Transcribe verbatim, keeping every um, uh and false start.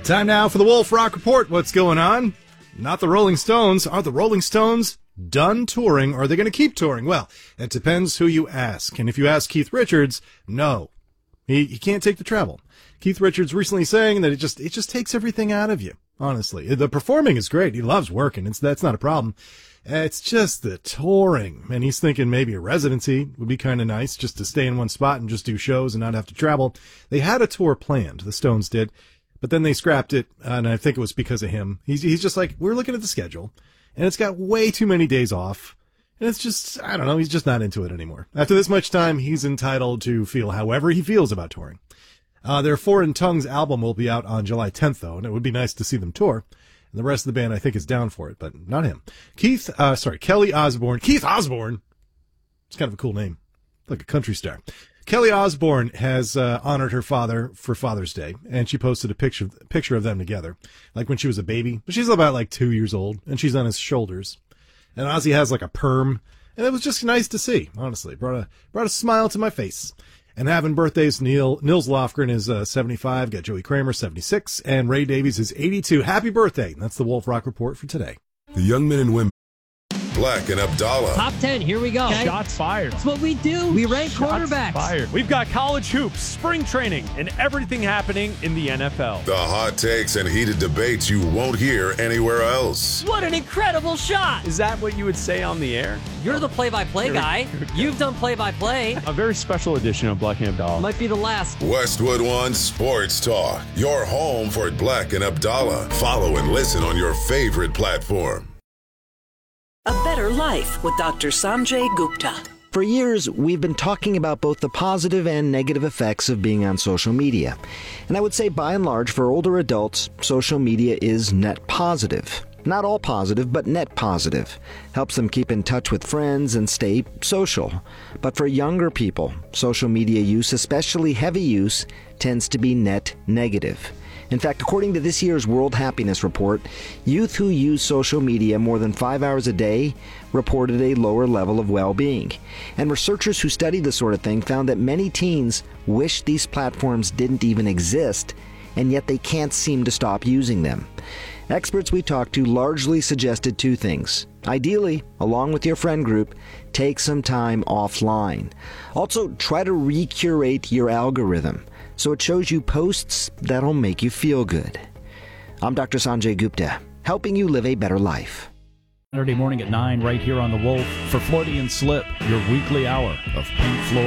Time now for the Wolf Rock Report. What's going on? Not the Rolling Stones. Are the Rolling Stones done touring, or are they going to keep touring? Well, it depends who you ask. And if you ask Keith Richards, no. He, he can't take the travel. Keith Richards recently saying that it just it just takes everything out of you, honestly. The performing is great. He loves working. It's, that's not a problem. It's just the touring. And he's thinking maybe a residency would be kind of nice, just to stay in one spot and just do shows and not have to travel. They had a tour planned, the Stones did. But then they scrapped it, and I think it was because of him. He's he's just like, we're looking at the schedule, and it's got way too many days off. And it's just, I don't know, he's just not into it anymore. After this much time, he's entitled to feel however he feels about touring. Uh, their Foreign Tongues album will be out on July tenth, though, and it would be nice to see them tour. And the rest of the band, I think, is down for it, but not him. Keith, uh, sorry, Kelly Osbourne. Keith Osbourne! It's kind of a cool name. Like a country star. Kelly Osbourne has uh, honored her father for Father's Day, and she posted a picture picture of them together, like when she was a baby. But she's about like two years old, and she's on his shoulders. And Ozzy has like a perm, and it was just nice to see, honestly. Brought a brought a smile to my face. And having birthdays, Neil Nils Lofgren is uh, seventy-five, got Joey Kramer, seventy-six, and Ray Davies is eighty-two. Happy birthday. That's the Wolf Rock Report for today. The young men and women. Black and Abdallah. Top ten, here we go. Okay. Shots fired. That's what we do. We rank Shots quarterbacks. Fired. We've got college hoops, spring training, and everything happening in the N F L. The hot takes and heated debates you won't hear anywhere else. What an incredible shot. Is that what you would say on the air? You're the play-by-play guy. You've done play-by-play. A very special edition of Black and Abdallah. Might be the last. Westwood One Sports Talk. Your home for Black and Abdallah. Follow and listen on your favorite platform. A Better Life with Doctor Sanjay Gupta. For years, we've been talking about both the positive and negative effects of being on social media. And I would say, by and large, for older adults, social media is net positive. Not all positive, but net positive. Helps them keep in touch with friends and stay social. But for younger people, social media use, especially heavy use, tends to be net negative. In fact, according to this year's World Happiness Report, youth who use social media more than five hours a day reported a lower level of well-being. And researchers who study this sort of thing found that many teens wish these platforms didn't even exist, and yet they can't seem to stop using them. Experts we talked to largely suggested two things. Ideally, along with your friend group, take some time offline. Also, try to recurate your algorithm so it shows you posts that'll make you feel good. I'm Doctor Sanjay Gupta, helping you live a better life. Saturday morning at nine right here on The Wolf for Freudian Slip, your weekly hour of Pink Floyd.